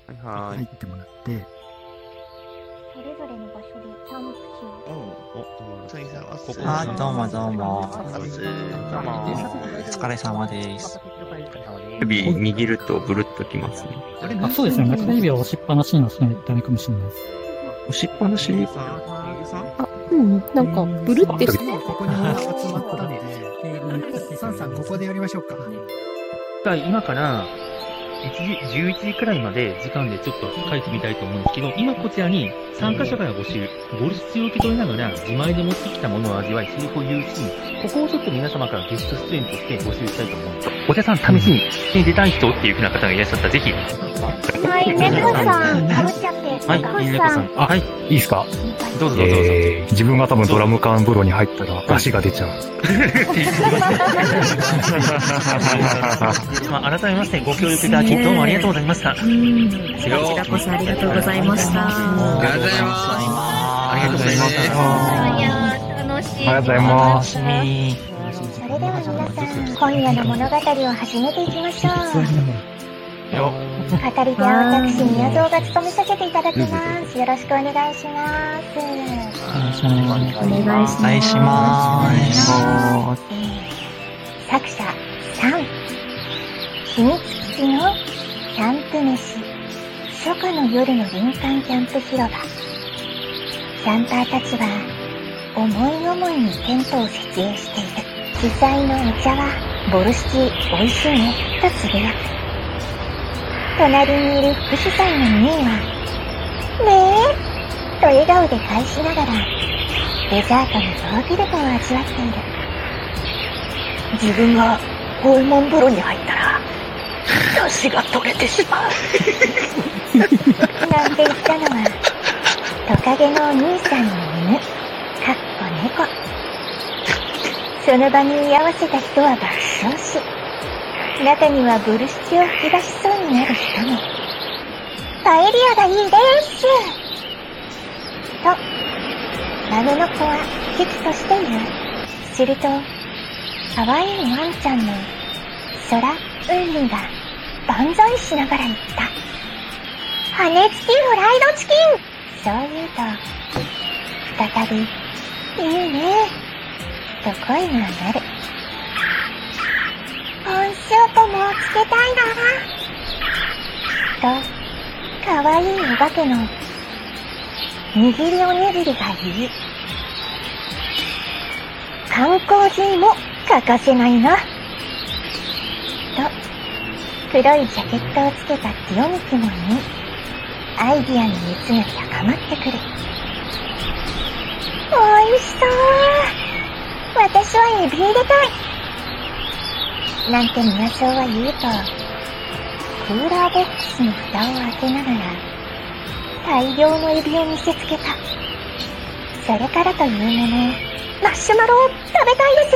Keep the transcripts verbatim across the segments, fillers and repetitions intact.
はいはい。 入ってもらって、 それぞれの場所でキャンプ地を。 お、ついさんはここ。 はい、どうもどうも。 サブス。どうも。 お疲れ様です。 指握るとブルッときますね。 あ、そうですね。中指を押しっぱなしの人にダメかもしれないです。 押しっぱなしにあ、うん、なんか、ブルってして。 ここに集まったので、サンさんここでやりましょうか。 今からいちじ、じゅういちじくらいまで時間でちょっと書いてみたいと思うんですけど、今こちらに参加者から募集、ボルシチを受け取りながら自前で持ってきたものを味わい、セリフを言うシーン、ここをちょっと皆様からゲスト出演として募集したいと思うんです。お茶さん、試しに出たい人っていう風な方がいらっしゃったらぜひ。 はい、猫さん、かぶっちゃって。 はい、猫さん。あ、はい。 いいですか？ どうぞどうぞどうぞ。 えー、自分が多分ドラム缶風呂に入ったら足が出ちゃう。 まあ、改めましてご協力いただきどうもありがとうございました。 うん。こちらこそありがとうございました。 ありがとうございます。 ありがとうございます。 いやー、楽しい。 ありがとうございます。 それでは皆さん、今夜の物語を始めていきましょう。 よ語り手は私、宮蔵が務めさせていただきます。よろしくお願いします。 お願いします。 お願いします。 お願いします。 えー、作者さん、秘密基地のキャンプ飯、初夏の夜の林間キャンプ広場。キャンパーたちは思い思いにテントを設営している。主催のお茶はボルシチ美味しいねとつぶやく。隣にいる副主催のミーは、ねえと笑顔で返しながら、デザートのヨーグルトを味わっている。自分が訪問風呂に入ったら、足が取れてしまう。なんて言ったのは、トカゲのお兄さんの犬、かっこ猫。その場に居合わせた人は爆笑し、中にはボルシチを吹き出しそうになる人も。パエリアがいいですと、孫の子は喜々としている。すると、可愛いワンちゃんの空、海が万歳しながら言った。羽根付きフライドチキン。そう言うと、再び、いいねと声が上がる。コーンスープもつけたいなと、かわいいお化けの握りおにぎりが言う。缶コーヒーも欠かせないなと、黒いジャケットをつけたティオミキも言い、アイディアの熱が高まってくる。おいしそう。私はエビ入れたい。なんて宮荘は言うと、クーラーボックスの蓋を開けながら、大量のエビを見せつけた。それからというもの、マッシュマロを食べたいです。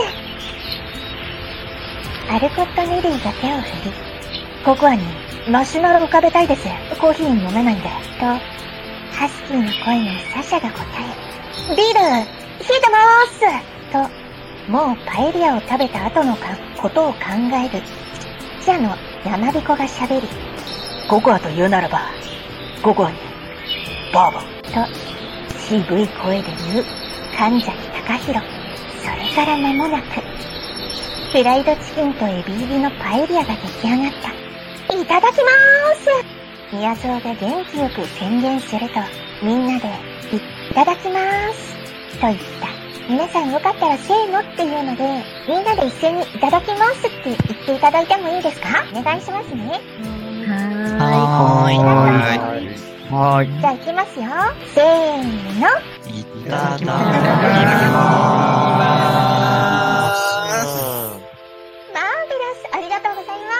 アルコット・ネリーが手を振り、ココアにマシュマロを食べたいです。コーヒー飲めないんで。と、ハスキーの声のサシャが答え、ビール、冷えてまーすと、もうパエリアを食べた後のかことを考える。記者の山彦が喋り、ココアと言うならば、ココアに、バーボンと、渋い声で言う、神崎隆弘。それから間もなく、フライドチキンとエビ入りのパエリアが出来上がった。いただきまーす。宮蔵が元気よく宣言すると、みんなで、いただきまーす。と言った。皆さんよかったらせーのっていうので、みんなで一斉にいただきますって言っていただいてもいいですか？お願いしますね。 はーい。 はーい。はーい。 じゃあ行きますよ。せーの。 いただきまマーベラス、ありがとうございます。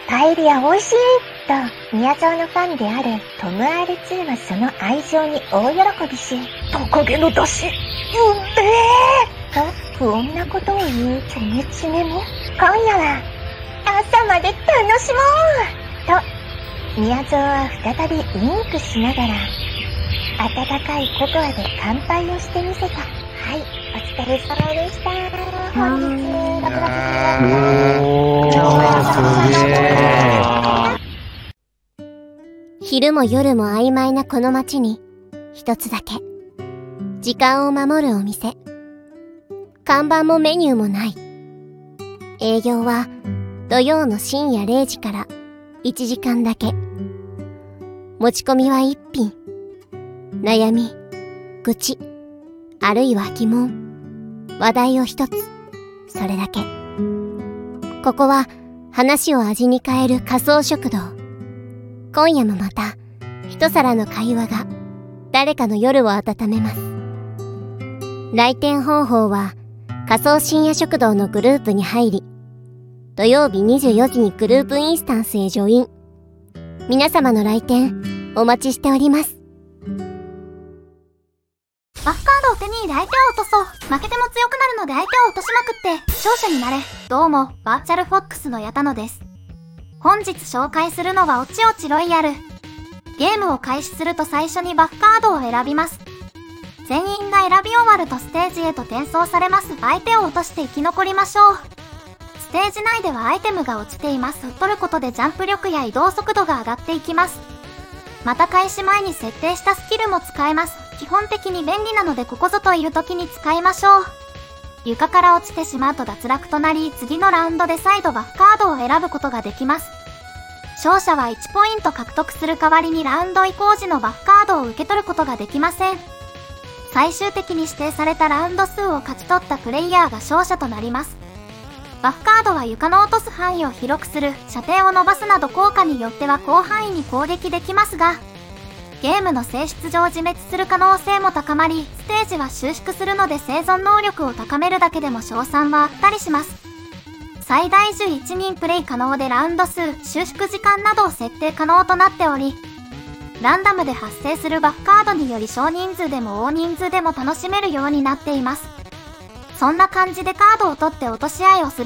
パエリア美味しいと、宮沢のファンであるトム アールツー はその愛情に大喜びし、トカゲの出汁、うんめーと、不穏なことを言うチョメチメも、今夜は朝まで楽しもうと、宮沢は再びウインクしながら、温かいココアで乾杯をしてみせた。はい、お疲れ様でした。本日、ろくがつおー、すげー。 昼も夜も曖昧なこの街に、一つだけ、時間を守るお店。看板もメニューもない。営業は土曜の深夜れいじからいちじかんだけ。持ち込みは一品。悩み、愚痴、あるいは疑問、話題を一つ。それだけ。ここは話を味に変える仮想食堂。今夜もまた一皿の会話が誰かの夜を温めます。来店方法は仮想深夜食堂のグループに入り、土曜日にじゅうよじにグループインスタンスへジョイン。皆様の来店お待ちしております。 バフカードを手に入れ相手を落とそう。負けても強くなるので相手を落としまくって勝者になれ。どうも、バーチャルフォックスの矢田野です。本日紹介するのはおちおちロイヤル。ゲームを開始すると最初にバフカードを選びます。全員が選び終わるとステージへと転送されます。相手を落として生き残りましょう。ステージ内ではアイテムが落ちています。取ることでジャンプ力や移動速度が上がっていきます。また開始前に設定したスキルも使えます。基本的に便利なのでここぞといる時に使いましょう。床から落ちてしまうと脱落となり、次のラウンドで再度バフカードを選ぶことができます。勝者はいちポイント獲得する代わりにラウンド移行時のバフカードを受け取ることができません。最終的に指定されたラウンド数を勝ち取ったプレイヤーが勝者となります。バフカードは床の落とす範囲を広くする、射程を伸ばすなど効果によっては広範囲に攻撃できますが、ゲームの性質上自滅する可能性も高まり、ステージは収縮するので生存能力を高めるだけでも勝算はあったりします。最大じゅういちにんプレイ可能でラウンド数、収縮時間などを設定可能となっており、ランダムで発生するバフカードにより少人数でも大人数でも楽しめるようになっています。そんな感じでカードを取って落とし合いをする